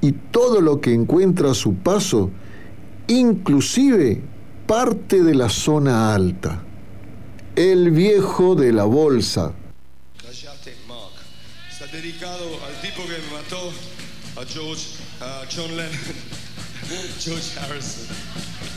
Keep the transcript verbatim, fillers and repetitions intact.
y todo lo que encuentra a su paso, inclusive parte de la zona alta. El viejo de la bolsa. Callate, Mark. Está dedicado al tipo que mató a George, a John Lennon, George Harrison.